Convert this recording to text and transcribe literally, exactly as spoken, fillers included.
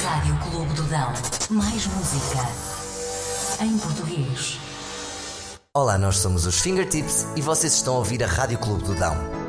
Rádio Clube do Dão. Mais música em português. Olá, nós somos os Fingertips e vocês estão a ouvir a Rádio Clube do Dão.